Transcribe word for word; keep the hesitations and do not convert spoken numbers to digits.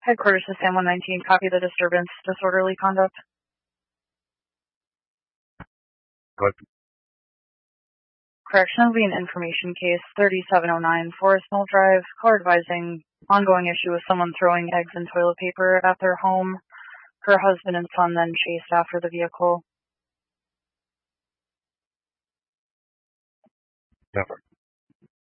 Headquarters to San one nineteen, copy the disturbance, disorderly conduct. Good. Correction will be an information case, thirty-seven oh nine Forest Mill Drive, call advising ongoing issue with someone throwing eggs and toilet paper at their home. Her husband and son then chased after the vehicle. Never.